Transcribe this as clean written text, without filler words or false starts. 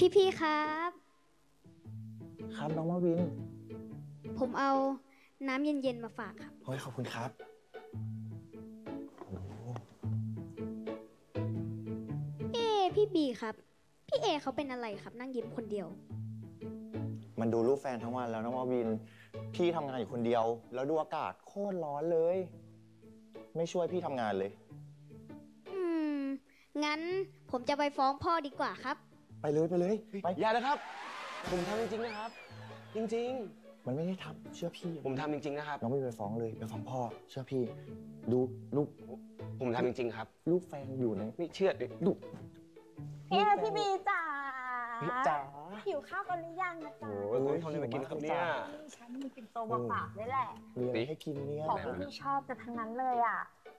พี่ครับครับน้องมาวินผมเอาน้ำเย็นๆมาฝากครับเฮ้ยขอบคุณครับโอ้พี่บีครับพี่เอเขาเป็นอะไรครับนั่งยิ้มคนเดียวมันดูรูปแฟนทั้งวันแล้วน้องมาวินพี่ทำงานอยู่คนเดียวแล้วดูอากาศโคตรร้อนเลยไม่ช่วยพี่ทำงานเลยอืมงั้นผมจะไปฟ้องพ่อดีกว่าครับไปเลยไปอย่านะครับผมทำจริงๆนะครับจริงมันไม่ได้ทำเชื่อพี่ๆผมทำจริงๆนะครับน้องไม่ไปฟ้องเลยไปฟ้องพ่อเชื่อพี่ดูลูกผมทำจริงๆครับลูกแฟนอยู่ในไม่เชื่อดิดูพี่เอพี่บีจ๋าจ๋าหิวข้าวกันหรือยังนะจ๊ะโอ้ยทำอะไรมากินครับเนี่ยฉันมีปิ่นโตมาฝากด้วยแหละมีอะไรให้กินเนี่ยของที่พี่ชอบจะทั้งนั้นเลยอ่ะ